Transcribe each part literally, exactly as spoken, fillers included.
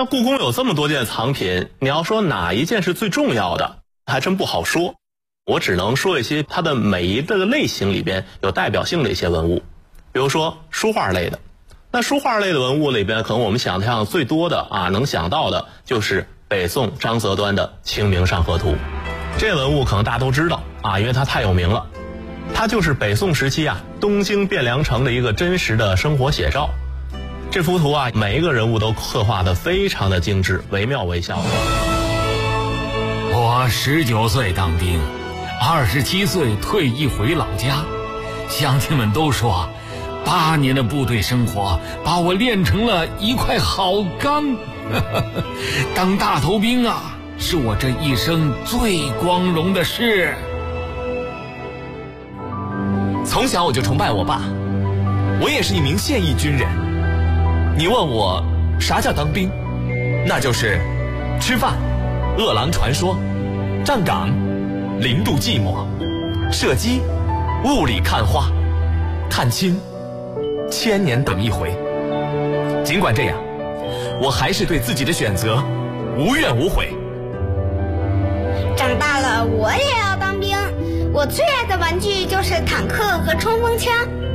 那故宫有这么多件藏品，你要说哪一件是最重要的，还真不好说。我只能说一些它的每一个类型里边有代表性的一些文物，比如说书画类的。那书画类的文物里边，可能我们想象最多的啊，能想到的就是北宋张择端的《清明上河图》。这文物可能大家都知道啊，因为它太有名了。它就是北宋时期啊东京汴梁城的一个真实的生活写照。这幅图啊，每一个人物都刻画得非常的精致，惟妙惟肖。 我十九岁当兵，二十七岁退役回老家，乡亲们都说，八年的部队生活把我练成了一块好钢。当大头兵啊，是我这一生最光荣的事。 从小我就崇拜我爸，我也是一名现役军人。你问我啥叫当兵，那就是吃饭、饿狼传说、站岗、零度寂寞、射击、雾里看花、探亲、千年等一回。尽管这样，我还是对自己的选择无怨无悔。 长大了我也要当兵，我最爱的玩具就是坦克和冲锋枪。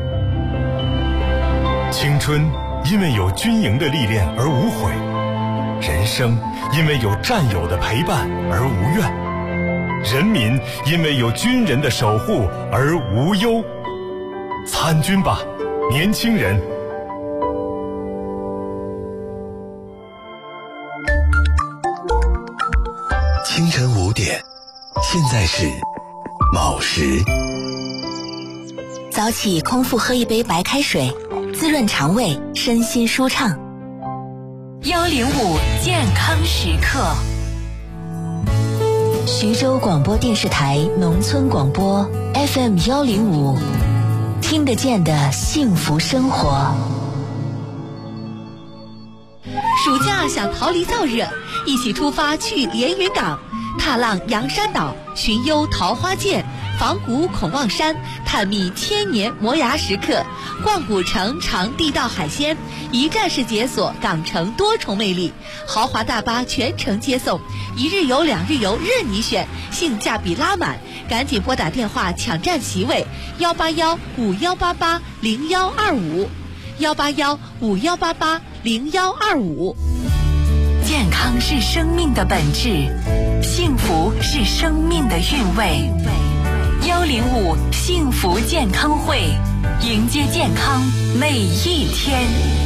青春因为有军营的历练而无悔，人生因为有战友的陪伴而无怨，人民因为有军人的守护而无忧。参军吧，年轻人！ 清晨五点，现在是卯时。 早起空腹喝一杯白开水，滋润肠胃，身心舒畅。幺零五健康时刻。徐州广播电视台农村广播 F M 幺零五，听得见的幸福生活。 暑假想逃离燥热，一起出发去连云港，踏浪阳山岛，寻幽桃花涧，访古孔望山，探秘千年磨牙时刻，逛古城尝地道海鲜，一站式解锁港城多重魅力，豪华大巴全程接送，一日游两日游任你选，性价比拉满，赶紧拨打电话抢占席位，幺八幺五幺八八零幺二五，幺八幺五幺八八零幺二五。 健康是生命的本质，幸福是生命的韵味。幺零五幸福健康会，迎接健康每一天。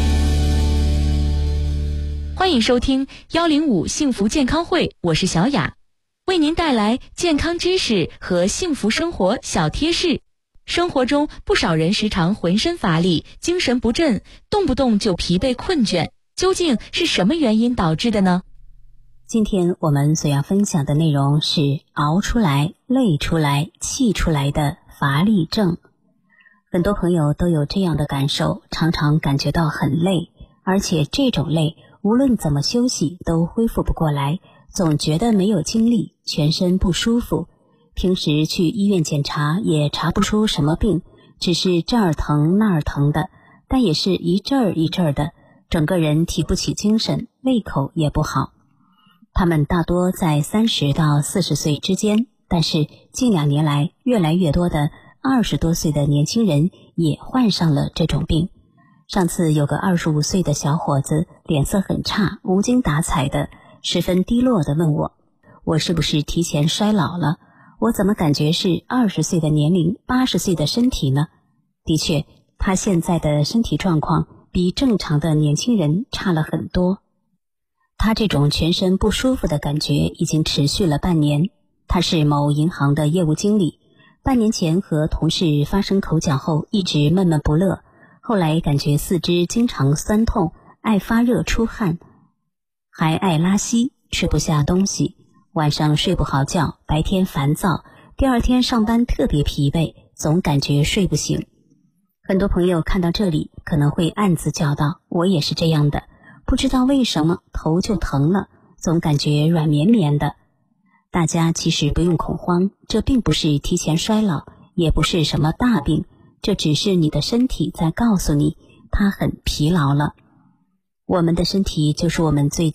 欢迎收听幺零五幸福健康会，我是小雅，为您带来健康知识和幸福生活小贴士。生活中不少人时常浑身乏力，精神不振，动不动就疲惫困倦，究竟是什么原因导致的呢？ 今天我们所要分享的内容是熬出来、累出来、气出来的乏力症。很多朋友都有这样的感受，常常感觉到很累，而且这种累无论怎么休息都恢复不过来，总觉得没有精力，全身不舒服。平时去医院检查也查不出什么病，只是这儿疼那儿疼的，但也是一阵儿一阵儿的，整个人提不起精神，胃口也不好。他们大多在三十到四十岁之间，但是近两年来，越来越多的二十多岁的年轻人也患上了这种病。上次有个二十五岁的小伙子，脸色很差，无精打采的，十分低落的问我，我是不是提前衰老了？我怎么感觉是二十岁的年龄，八十岁的身体呢？的确，他现在的身体状况比正常的年轻人差了很多。他这种全身不舒服的感觉已经持续了半年。他是某银行的业务经理，半年前和同事发生口角后一直闷闷不乐，后来感觉四肢经常酸痛，爱发热出汗，还爱拉稀，吃不下东西，晚上睡不好觉，白天烦躁，第二天上班特别疲惫，总感觉睡不醒。很多朋友看到这里可能会暗自叫道，我也是这样的，不知道为什么头就疼了，总感觉软绵绵的。大家其实不用恐慌，这并不是提前衰老，也不是什么大病，这只是你的身体在告诉你，它很疲劳了。我们的身体就是我们最